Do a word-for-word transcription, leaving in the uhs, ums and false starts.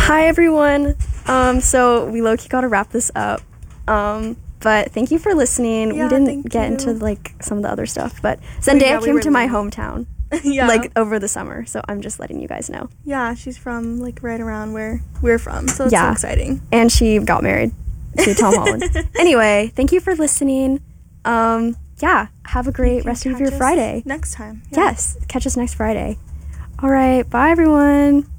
Hi, everyone. Um, so we low-key gotta wrap this up. Um, but thank you for listening. Yeah, we didn't thank get you. into, like, some of the other stuff, but Zendaya yeah, we came were to my late. hometown, yeah. like, over the summer, so I'm just letting you guys know. Yeah, she's from, like, right around where we're from, so it's Yeah. so exciting. And she got married to Tom Holland. Anyway, thank you for listening. Um, yeah, have a You great can rest of catch your us Friday. Next time. Yeah. Yes, catch us next Friday. All right, bye, everyone.